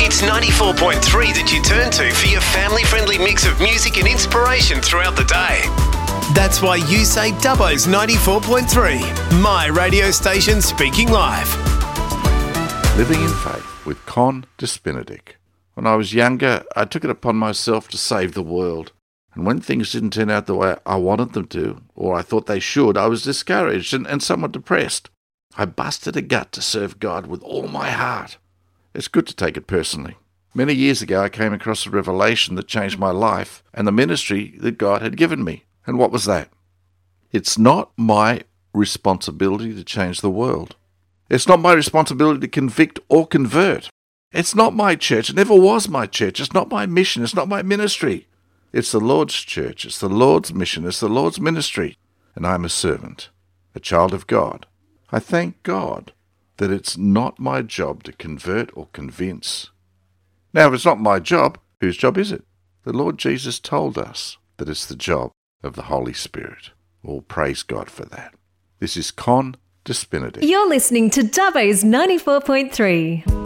It's 94.3 that you turn to for your family-friendly mix of music and inspiration throughout the day. That's why you say Dubbo's 94.3, my radio station speaking live. Living in Faith with Con Despinadic. When I was younger, I took it upon myself to save the world. And when things didn't turn out the way I wanted them to, or I thought they should, I was discouraged and somewhat depressed. I busted a gut to serve God with all my heart. It's good to take it personally. Many years ago, I came across a revelation that changed my life and the ministry that God had given me. And what was that? It's not my responsibility to change the world. It's not my responsibility to convict or convert. It's not my church. It never was my church. It's not my mission. It's not my ministry. It's the Lord's church. It's the Lord's mission. It's the Lord's ministry. And I'm a servant, a child of God. I thank God that it's not my job to convert or convince. Now, if it's not my job, whose job is it? The Lord Jesus told us that it's the job of the Holy Spirit. All praise God for that. This is Con Despinadic. You're listening to Dubbo's 94.3.